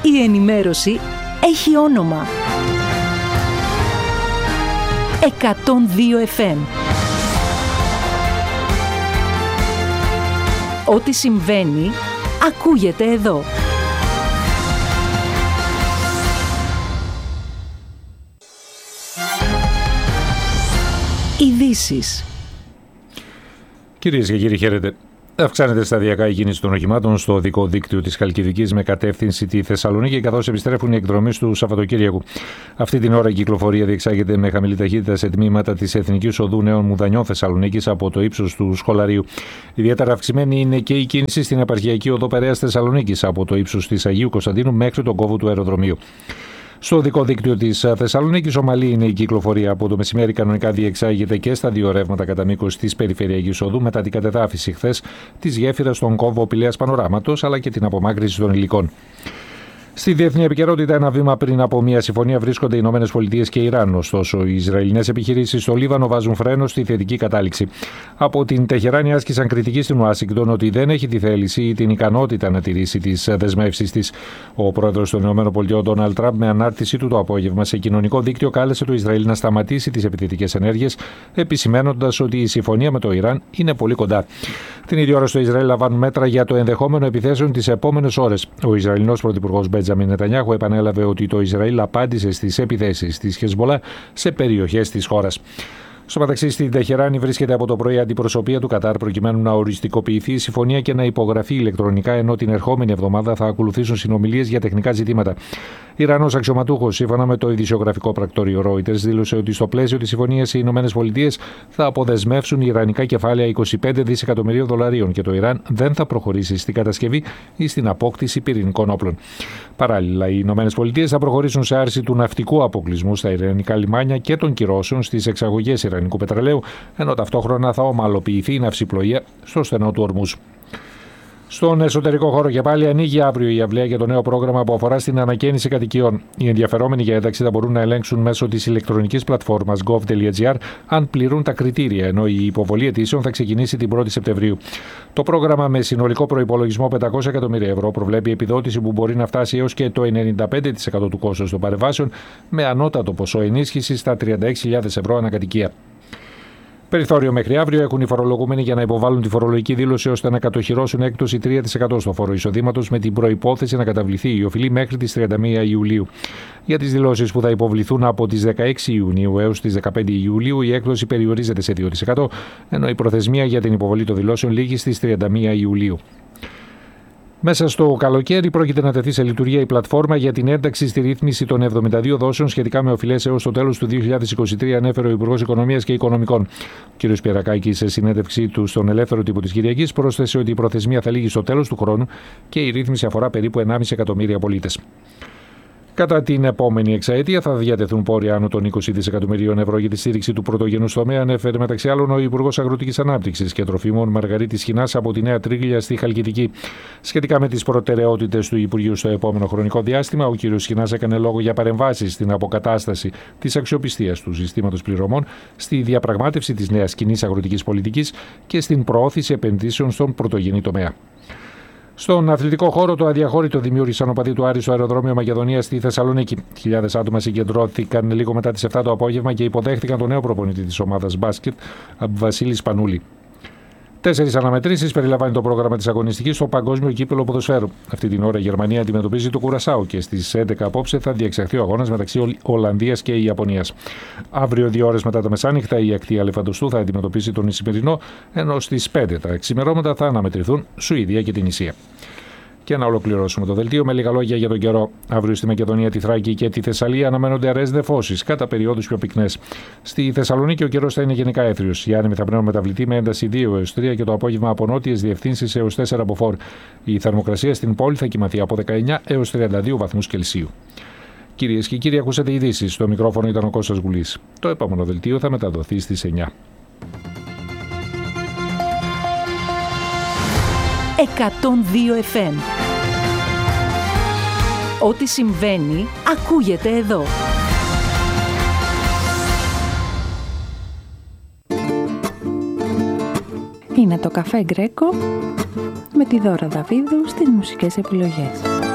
Η ενημέρωση έχει όνομα. 102 FM. Ό,τι συμβαίνει, ακούγεται εδώ. Ειδήσεις. Κυρίες και κύριοι, χαίρετε. Αυξάνεται σταδιακά η κίνηση των οχημάτων στο οδικό δίκτυο της Χαλκιδικής με κατεύθυνση τη Θεσσαλονίκη, καθώς επιστρέφουν οι εκδρομές του Σαββατοκύριακου. Αυτή την ώρα η κυκλοφορία διεξάγεται με χαμηλή ταχύτητα σε τμήματα της Εθνικής Οδού Νέων Μουδανιών Θεσσαλονίκης από το ύψος του Σχολαρίου. Ιδιαίτερα αυξημένη είναι και η κίνηση στην επαρχιακή οδό Περαίας Θεσσαλονίκης από το ύψος της Αγίου Κωνσταντίνου μέχρι τον κόβο του αεροδρομίου. Στο οδικό δίκτυο της Θεσσαλονίκης ομαλή είναι η κυκλοφορία. Από το μεσημέρι κανονικά διεξάγεται και στα δύο ρεύματα κατά μήκος της περιφερειακής οδού μετά την κατεδάφιση χθες της γέφυρας στον κόμβο Πηλαίας Πανοράματος αλλά και την απομάκρυνση των υλικών. Στη διεθνή επικαιρότητα, ένα βήμα πριν από μια συμφωνία βρίσκονται οι Ηνωμένες Πολιτείες και Ιράν. Ωστόσο, οι Ισραηλινές επιχειρήσεις στο Λίβανο βάζουν φρένο στη θετική κατάληξη. Από την Τεχεράνη άσκησαν κριτική στην Ουάσιγκτον ότι δεν έχει τη θέληση ή την ικανότητα να τηρήσει τις δεσμεύσεις της. Ο πρόεδρος των ΗΠΑ, Ντόναλντ Τραμπ, με ανάρτησή του το απόγευμα σε κοινωνικό δίκτυο, κάλεσε το Ισραήλ να σταματήσει τις επιθετικές ενέργειες, επισημαίνοντας ότι η συμφωνία με το Ιράν είναι πολύ κοντά. Την ίδια ώρα στο Ισραήλ λαμβάνουν μέτρα για το ενδεχόμενο επιθέσεων τις επόμενες ώρες. Ο Ισραηλινός πρωθυπουργός Μπέντζαμιν Νετανιάχου επανέλαβε ότι το Ισραήλ απάντησε στις επιθέσεις της Χεσμολά σε περιοχές της χώρας. Στο μεταξύ, στην Τεχεράνη βρίσκεται από το πρωί αντιπροσωπεία του Κατάρ προκειμένου να οριστικοποιηθεί η συμφωνία και να υπογραφεί ηλεκτρονικά, ενώ την ερχόμενη εβδομάδα θα ακολουθήσουν συνομιλίες για τεχνικά ζητήματα. Ιρανός αξιωματούχος, σύμφωνα με το ειδησιογραφικό πρακτορείο Reuters, δήλωσε ότι στο πλαίσιο της συμφωνίας οι Ηνωμένες Πολιτείες θα αποδεσμεύσουν ιρανικά κεφάλαια 25 δισεκατομμυρίων δολαρίων και το Ιράν δεν θα προχωρήσει στην κατασκευή ή στην απόκτηση πυρηνικών όπλων. Παράλληλα, οι Ηνωμένες Πολιτείες θα προχωρήσουν σε άρση του ναυτικού αποκλεισμού στα ιρανικά λιμάνια και των κυρώσεων στις εξαγωγές ιρανικού πετρελαίου, ενώ ταυτόχρονα θα ομαλοποιηθεί η ναυσιπλοεία στο στενό του Ορμούζ. Στον εσωτερικό χώρο και πάλι ανοίγει αύριο η αυλαία για το νέο πρόγραμμα που αφορά στην ανακαίνιση κατοικιών. Οι ενδιαφερόμενοι για ένταξη θα μπορούν να ελέγξουν μέσω της ηλεκτρονικής πλατφόρμας gov.gr αν πληρούν τα κριτήρια, ενώ η υποβολή αιτήσεων θα ξεκινήσει την 1η Σεπτεμβρίου. Το πρόγραμμα με συνολικό προϋπολογισμό 500 εκατομμύρια ευρώ προβλέπει επιδότηση που μπορεί να φτάσει έως και το 95% του κόστους των παρεμβάσεων, με ανώτατο ποσό ενίσχυσης στα 36.000 ευρώ ανακατοικία. Περιθώριο μέχρι αύριο έχουν οι φορολογούμενοι για να υποβάλουν τη φορολογική δήλωση ώστε να κατοχυρώσουν έκπτωση 3% στο φόρο εισοδήματος, με την προϋπόθεση να καταβληθεί η οφειλή μέχρι τις 31 Ιουλίου. Για τις δηλώσεις που θα υποβληθούν από τις 16 Ιουνίου έως τις 15 Ιουλίου, η έκπτωση περιορίζεται σε 2%, ενώ η προθεσμία για την υποβολή των δηλώσεων λήγει στις 31 Ιουλίου. Μέσα στο καλοκαίρι πρόκειται να τεθεί σε λειτουργία η πλατφόρμα για την ένταξη στη ρύθμιση των 72 δόσεων σχετικά με οφειλές έως το τέλος του 2023, ανέφερε ο Υπουργός Οικονομίας και Οικονομικών. Ο κ. Πιερακάκης, σε συνέντευξή του στον Ελεύθερο Τύπο της Κυριακής, πρόσθεσε ότι η προθεσμία θα λήγει στο τέλος του χρόνου και η ρύθμιση αφορά περίπου 1,5 εκατομμύρια πολίτες. Κατά την επόμενη εξαετία θα διατεθούν πόροι άνω των 20 δισεκατομμυρίων ευρώ για τη στήριξη του πρωτογενούς τομέα, ανέφερε μεταξύ άλλων ο Υπουργός Αγροτικής Ανάπτυξης και Τροφίμων Μαργαρίτης Σχοινάς από τη Νέα Τρίγλια στη Χαλκιδική. Σχετικά με τις προτεραιότητες του Υπουργείου στο επόμενο χρονικό διάστημα, ο κ. Σχοινάς έκανε λόγο για παρεμβάσεις στην αποκατάσταση της αξιοπιστίας του συστήματος πληρωμών, στη διαπραγμάτευση της νέας κοινής αγροτικής πολιτικής και στην προώθηση επενδύσεων στον πρωτογενή τομέα. Στον αθλητικό χώρο, το αδιαχώρητο δημιούργησαν οπαδοί του Άρη στο αεροδρόμιο Μακεδονίας στη Θεσσαλονίκη. Χιλιάδες άτομα συγκεντρώθηκαν λίγο μετά τις 7 το απόγευμα και υποδέχτηκαν τον νέο προπονητή της ομάδας μπάσκετ, Βασίλη Σπανούλη. 4 αναμετρήσεις περιλαμβάνει το πρόγραμμα της αγωνιστικής στο Παγκόσμιο Κύπελλο Ποδοσφαίρου. Αυτή την ώρα η Γερμανία αντιμετωπίζει το Κουρασάο και στις 11 απόψε θα διεξαχθεί ο αγώνας μεταξύ Ολλανδίας και Ιαπωνίας. Αύριο, 2 ώρες μετά τα μεσάνυχτα, η ακτή Αλεφαντοστού θα αντιμετωπίσει τον Ισημερινό, ενώ στις 5 τα ξημερώματα θα αναμετρηθούν Σουηδία και την Ισία. Και να ολοκληρώσουμε το δελτίο με λίγα λόγια για τον καιρό. Αύριο στη Μακεδονία, τη Θράκη και τη Θεσσαλία αναμένονται αραιές νεφώσεις, κατά περιόδους πιο πυκνές. Στη Θεσσαλονίκη ο καιρός θα είναι γενικά έθριος. Οι άνεμοι θα πνέουν μεταβλητή με ένταση 2 έως 3 και το απόγευμα από νότιες διευθύνσεις έως 4 από φορ. Η θερμοκρασία στην πόλη θα κοιμαθεί από 19 έως 32 βαθμούς Κελσίου. Κυρίες και κύριοι, ακούσατε ειδήσεις. Στο μικρόφωνο ήταν ο Κώστας Γουλής. Το επόμενο δελτίο θα μεταδοθεί στις 9. 102 FM. Ό,τι συμβαίνει, ακούγεται εδώ. Είναι το Καφέ Γκρέκο με τη Δώρα Δαβίδου στις μουσικές επιλογές.